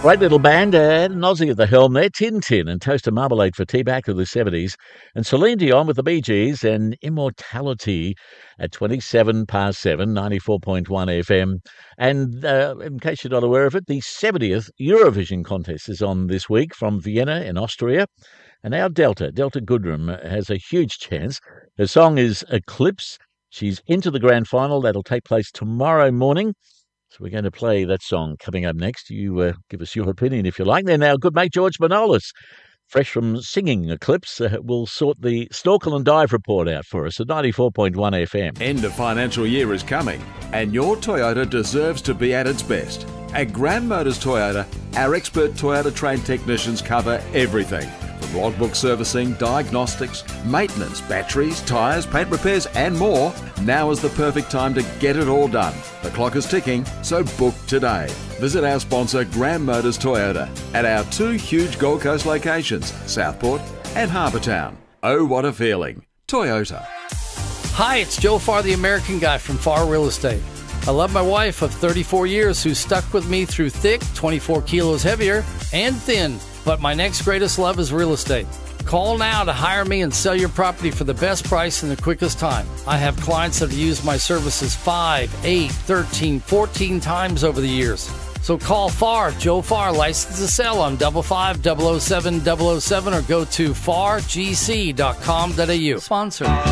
Great little band, and an Aussie at the helm there, Tin Tin and Toast and Marmalade for tea back to the 70s, and Celine Dion with the Bee Gees and Immortality at 27 past 7, 94.1 FM. And in case you're not aware of it, the 70th Eurovision contest is on this week from Vienna in Austria. And our Delta Goodrum, has a huge chance. Her song is Eclipse. She's into the grand final. That'll take place tomorrow morning. So we're going to play that song coming up next. You give us your opinion if you like. Then our good mate George Manolis, fresh from singing Eclipse, will sort the snorkel and dive report out for us at 94.1 FM. End of financial year is coming, and your Toyota deserves to be at its best. At Grand Motors Toyota, our expert Toyota trained technicians cover everything. From logbook servicing, diagnostics, maintenance, batteries, tyres, paint repairs and more. Now is the perfect time to get it all done. The clock is ticking, so book today. Visit our sponsor Grand Motors Toyota at our two huge Gold Coast locations, Southport and Harbour Town. Oh, what a feeling. Toyota. Hi, it's Joe Farr, the American guy from Farr Real Estate. I love my wife of 34 years who stuck with me through thick, 24 kilos heavier, and thin. But my next greatest love is real estate. Call now to hire me and sell your property for the best price in the quickest time. I have clients that have used my services 5, 8, 13, 14 times over the years. So call Farr, Joe Farr, license to sell on 55 007 007 or go to fargc.com.au. Sponsor.